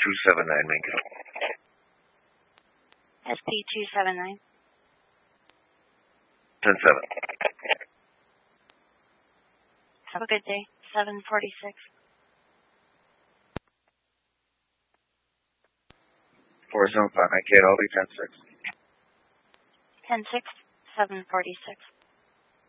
279, main kilo. SP 279. 10-7. Have a good day. 746. 475, Mike Kate, I'll be 10-6. 10-6, 746.